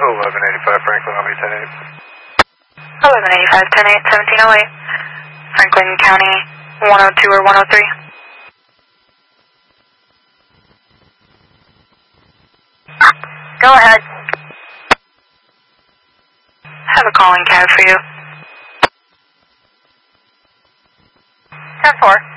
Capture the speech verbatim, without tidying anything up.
eleven eighty-five Franklin, I'll be ten eight. eleven eighty-five, ten eight, seventeen oh eight. Franklin County, one oh two or one oh three. Go ahead. Have a calling cab for you. ten four.